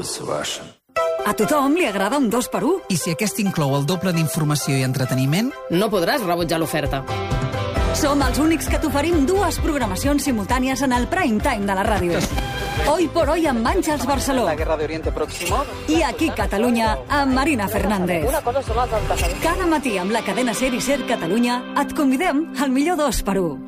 is Russian. A tothom li agrada un 2x1. I si aquest inclou el doble d'informació i entreteniment? No podràs rebutjar l'oferta. Som els únics que t'oferim 2 programacions simultànies en el prime time de la ràdio. Hoy por hoy amb Àngels Barceló. La guerra de Oriente Próximo. I aquí Catalunya amb Marina Fernández. Una cosa són els antecedents. Cada matí amb la cadena SER i SER Catalunya et convidem al millor 2x1.